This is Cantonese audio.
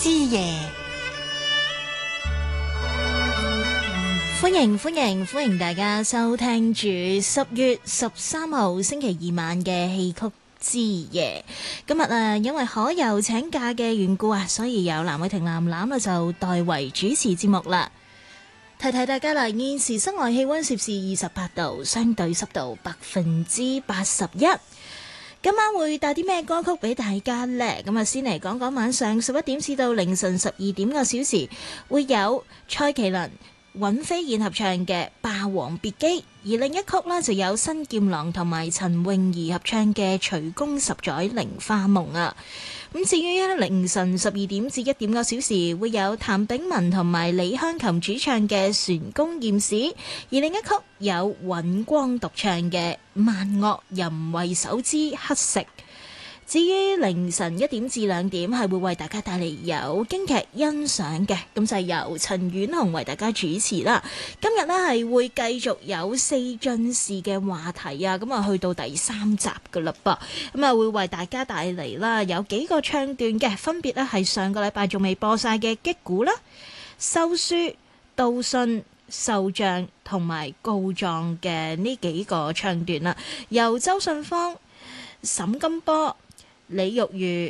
之夜。 歡迎大家收聽住10月13號星期二晚嘅戲曲之夜。今日因為可由請假嘅緣故所以由藍偉婷藍藍就代為主持節目啦。提提大家啦，現時室外氣溫攝氏28度，相對濕度81%。今晚會帶啲咩歌曲俾大家呢？咁先嚟講講晚上11點至到凌晨12點個小時，會有蔡麒麟、尹飛燕合唱嘅《霸王別姬》，而另一曲呢就有新劍郎同埋陳詠儀合唱嘅《隨宮十載菱花夢》啊。咁至於凌晨12點至1點個小時，會有譚炳文同埋李香琴主唱嘅《璇宮驗史》，而另一曲有尹光獨唱嘅《萬惡淫為首之乞食》。至於凌晨1點至2點係會為大家帶嚟有京劇欣賞嘅，咁就係由陳婉紅為大家主持啦。今日呢係會繼續有四進士嘅話題啊，咁去到第3集噶啦噃，咁會為大家帶嚟啦有幾個唱段嘅，分別呢係上個禮拜仲未播晒嘅擊鼓啦、收書、道信、受將同埋告狀嘅呢幾個唱段啦，由周信芳、沈金波、李玉如、